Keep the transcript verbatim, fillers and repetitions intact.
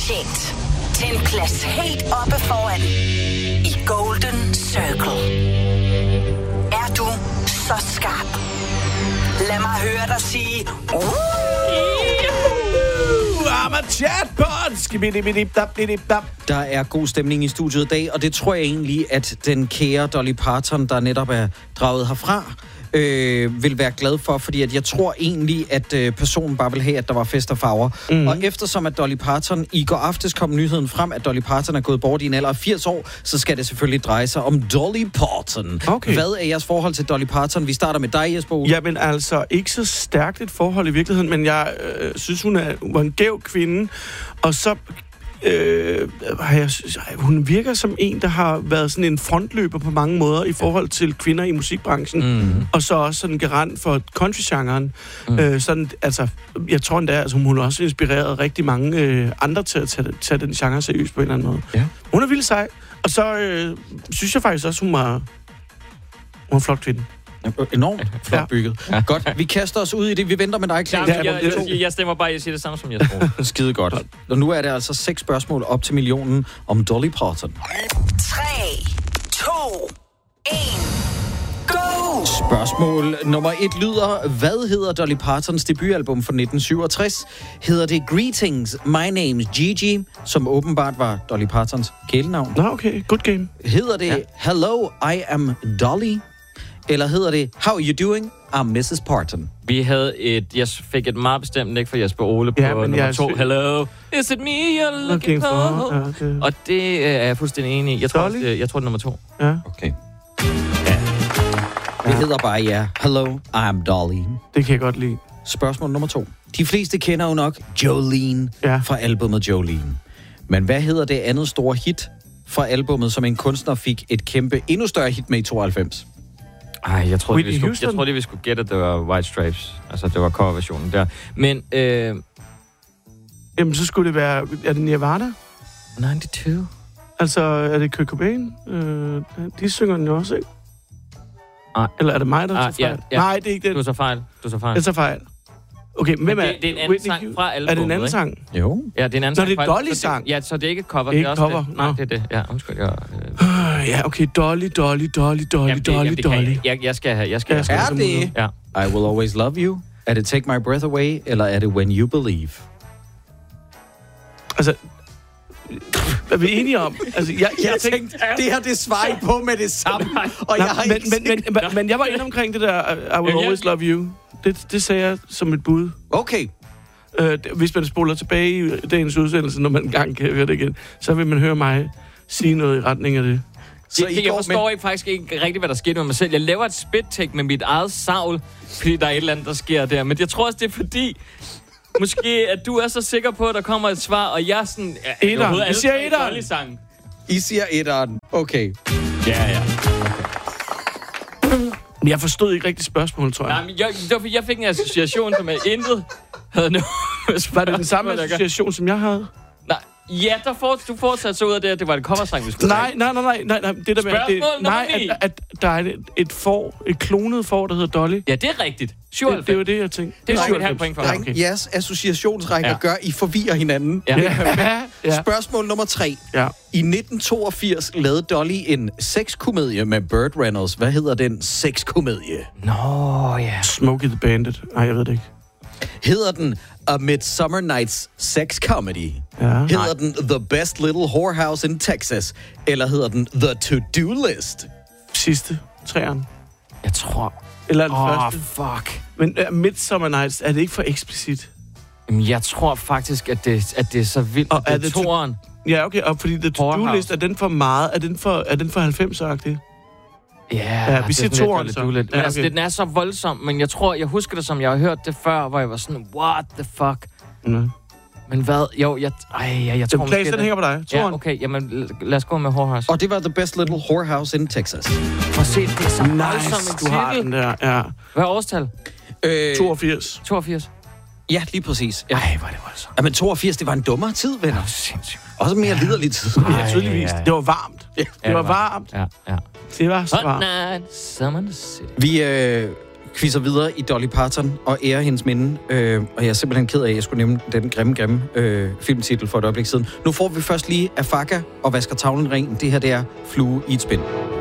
fortjent til en plads helt oppe foran i Golden Circle. Er du så skarp? Lad mig høre dig sige... Uh! I'm a chatbot! Der er god stemning i studiet i dag, og det tror jeg egentlig, at den kære Dolly Parton, der netop er draget herfra, øh, vil være glad for, fordi at jeg tror egentlig, at øh, personen bare vil have, at der var fest og farver. Mm. Og eftersom at Dolly Parton, i går aftes kom nyheden frem, at Dolly Parton er gået bort i en alder af firs år, så skal det selvfølgelig dreje sig om Dolly Parton. Okay. Hvad er jeres forhold til Dolly Parton? Vi starter med dig, Jesper Ole. Jamen altså, ikke så stærkt et forhold i virkeligheden, men jeg øh, synes, hun er, hun er en gæv kvinde, og så... Øh, jeg, hun virker som en, der har været sådan en frontløber på mange måder i forhold til kvinder i musikbranchen, mm. og så også sådan garant for country-genren. Mm. Øh, sådan, altså, jeg tror endda, altså, hun har også inspireret rigtig mange øh, andre til at tage, tage den genre seriøst på en eller anden måde. Ja. Hun er vildt sej, og så øh, synes jeg faktisk også, hun var, hun var en flot kvinde. Enormt flot bygget. Ja. Godt, vi kaster os ud i det. Vi venter med dig, Claus. Ja, jeg, jeg, jeg, jeg stemmer bare, jeg siger det samme, som jeg tror. Skide godt. Og nu er det altså seks spørgsmål op til millionen om Dolly Parton. tre, to, et, go! Spørgsmål nummer et lyder: hvad hedder Dolly Partons debutalbum fra nitten syvogtres? Hedder det Greetings, My Name's Gigi, som åbenbart var Dolly Partons kælenavn? Nå, okay. Good game. Hedder det ja. Hello, I am Dolly? Eller hedder det How are you doing? I'm missus Parton. Vi havde et... Jeg fik et meget bestemt nik for Jesper Ole på ja, nummer to. Sy- Hello, is it me you're looking, looking for? for? Ja, okay. Og det er jeg fuldstændig enig i. Jeg tror, det, jeg tror, det er nummer to. Ja. Okay. Ja. Det ja. hedder bare ja. Hello, I'm Dolly. Det kan jeg godt lide. Spørgsmål nummer to. De fleste kender jo nok Jolene ja. fra albumet Jolene. Men hvad hedder det andet store hit fra albumet, som en kunstner fik et kæmpe, endnu større hit med i tooghalvfems? Ej, jeg troede, vi skulle, jeg troede, vi skulle gætte, at det var White Stripes. Altså, det var coverversionen der. Men, øh... Jamen, så skulle det være... Er det Nirvana? nioghalvfems. Altså, er det Kurt Cobain? Øh, de synger den jo også, ikke? Ej. Eller er det mig, der ah, tager fejl? Ja, ja. Nej, det er ikke det. Du tager fejl. Du tager fejl. Jeg tager fejl. Okay, hvem er... Det, det er en anden Whitney sang fra albumet, er det en anden ikke? sang? Jo. Ja, det er en anden Nå, sang. det er Dolly-sang. Ja, så det er ikke cover. Ikke det er også cover. Det. Nej, det er det. Ja, undskyld. Jeg, øh... uh, ja, okay. Dolly, Dolly, Dolly, Dolly, jamen, det, Dolly, jamen, det Dolly. Jeg, jeg, jeg skal have... Jeg skal jeg have. Er det? Ja. I Will Always Love You? Er det Take My Breath Away? Eller er det When You Believe? Altså... Hvad er vi enige om? Altså, jeg, jeg, jeg tænkte, tænkte, det her, det svarer I på med det samme. Og jeg har men, ikke men, men, men, men jeg var inde omkring det der I Will Always Love You. Det, det sagde jeg som et bud. Okay. Øh, hvis man spoler tilbage i dagens udsendelse, når man engang kan høre det igen, så vil man høre mig sige noget i retning af det. Så det, jeg forstår med... ikke faktisk ikke rigtigt, hvad der sker med mig selv. Jeg laver et spit-take med mit eget savl, fordi der er et eller andet, der sker der. Men jeg tror også, det er fordi... Måske, at du er så sikker på, at der kommer et svar, og jeg er sådan... Ja, etteren. Vi siger etteren. I siger etteren. Okay. Ja, ja. Okay. Men jeg forstod ikke rigtig spørgsmål, tror jeg. Nej, men jeg, det var, jeg fik en association, som jeg intet havde noget. Var det den samme association, som jeg havde? Nej. Ja, der får, du fortsatte så ud af det, at det var et coversang, vi skulle nej, nej, nej, nej, nej, nej. Det der med, Spørgsmål det, nej, at, at der er et, et får, et klonet får, der hedder Dolly. Ja, det er rigtigt. syvoghalvfems. Det, det er jo det, jeg tænkte. Det er syvoghalvfems point for mig. Okay. Jeres associationsrækker ja. gør, I forvirrer hinanden. Ja. Ja. Ja. Spørgsmål nummer tre. Ja. I nitten toogfirs lavede Dolly en sexkomedie med Burt Reynolds. Hvad hedder den sexkomedie? Nå, ja. Smokey the Bandit. Nej, jeg ved det ikke. Hedder den A Midsummer Night's Sex Comedy? Ja. Hedder Nej. den The Best Little Whorehouse in Texas? Eller hedder den The To-Do List? Sidste. Træeren. Jeg tror... Eller den oh, første. fuck. Men uh, Midsummer Nights, er det ikke for eksplicit? Jeg tror faktisk, at det, at det er så vildt, og at det er toeren. To- ja, okay. Og fordi The To-Do List, er den for meget? Er den for, er den for halvfems-agtig? Yeah, ja, vi siger toeren så. Men ja, okay. altså, den er så voldsom, men jeg tror, jeg husker det, som jeg har hørt det før, hvor jeg var sådan, what the fuck? Mm. Men hvad? Jo, jeg, ej, jeg, jeg tror måske... Den hænger på dig. Toren. Ja, okay, jamen lad os gå med Whorehouse. Og det var The Best Little Whorehouse in Texas. Prøv at se, det er så nice, voldsom du har den der, ja. Hvad er årstal? Øh, toogfirs. toogfirs. Ja, lige præcis. Ja. Ej, hvor er det voldsomt. Ja, men toogfirs, det var en dummere tid, venner. Ja, sindssygt. Også mere liderlig tid. Ja, tydeligvis. Det var varmt. Ja, det var varmt. Ja, ja. Det var så varmt. Hot night, summer in the city. Vi øh, quizzer videre i Dolly Parton og ærer hendes minde. Øh, og jeg er simpelthen ked af, at jeg skulle nævne den grimme, grimme øh, filmtitel for et øjeblik siden. Nu får vi først lige Afaka og vasker tavlen ren. Det her, det er Flue i et spind.